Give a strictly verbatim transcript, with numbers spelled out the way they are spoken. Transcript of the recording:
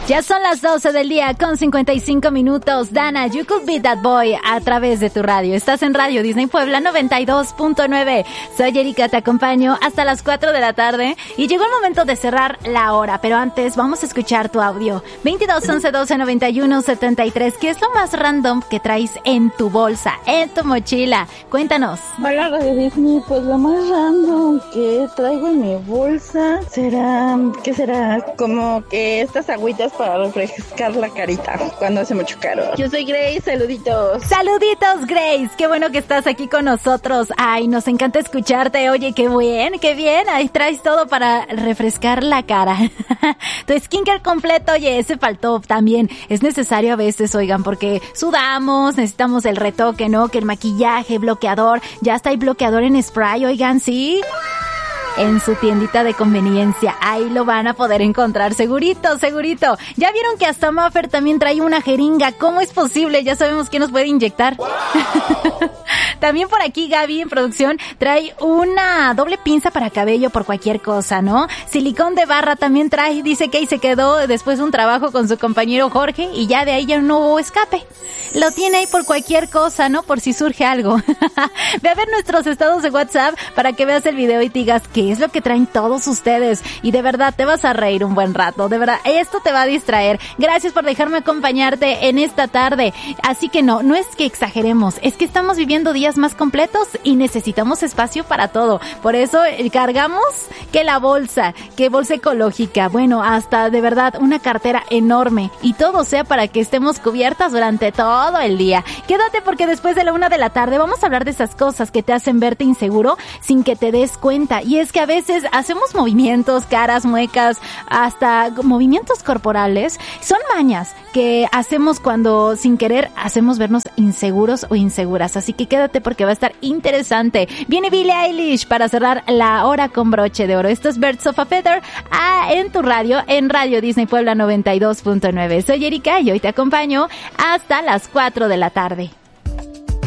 Ya son las doce del día con cincuenta y cinco minutos. Dana, You Could Be That Boy a través de tu radio. Estás en Radio Disney Puebla noventa y dos punto nueve. Soy Erika, te acompaño hasta las cuatro de la tarde y llegó el momento de cerrar la hora, pero antes vamos a escuchar tu audio. veintidós, once, doce, noventa y uno, setenta y tres. ¿Qué es lo más random que traes en tu bolsa, en tu mochila? Cuéntanos. Hola Radio Disney, pues lo más random que traigo en mi bolsa será, ¿qué será? Como que estas agüitas para refrescar la carita cuando hace mucho calor. Yo soy Grace, saluditos. Saluditos, Grace, qué bueno que estás aquí con nosotros. Ay, nos encanta escucharte. Oye, qué bien, qué bien. Ahí traes todo para refrescar la cara. Tu skincare completo, oye, ese faltó también. Es necesario a veces, oigan, porque sudamos, necesitamos el retoque, ¿no? Que el maquillaje, bloqueador, ya está, hay bloqueador en spray, oigan, ¿sí? En su tiendita de conveniencia, ahí lo van a poder encontrar, segurito, segurito. Ya vieron que hasta Maffer también trae una jeringa. ¿Cómo es posible? Ya sabemos quién nos puede inyectar. ¡Wow! También por aquí Gaby en producción trae una doble pinza para cabello por cualquier cosa, ¿no? Silicón de barra también trae, dice que ahí se quedó después de un trabajo con su compañero Jorge y ya de ahí ya no hubo escape. Lo tiene ahí por cualquier cosa, ¿no? Por si surge algo. Ve a ver nuestros estados de WhatsApp para que veas el video y te digas qué es lo que traen todos ustedes. Y de verdad te vas a reír un buen rato. De verdad, esto te va a distraer. Gracias por dejarme acompañarte en esta tarde. Así que no, no es que exageremos. Es que estamos viviendo días más completos y necesitamos espacio para todo. Por eso eh, cargamos que la bolsa, que bolsa ecológica. Bueno, hasta de verdad una cartera enorme. Y todo sea para que estemos cubiertas durante todo todo el día. Quédate porque después de la una de la tarde vamos a hablar de esas cosas que te hacen verte inseguro sin que te des cuenta. Y es que a veces hacemos movimientos, caras, muecas, hasta movimientos corporales. Son mañas que hacemos cuando sin querer hacemos vernos inseguros o inseguras. Así que quédate porque va a estar interesante. Viene Billie Eilish para cerrar la hora con broche de oro. Esto es Birds of a Feather ah, en tu radio, en Radio Disney Puebla noventa y dos punto nueve. Soy Erika y hoy te acompaño hasta las cuatro de la tarde.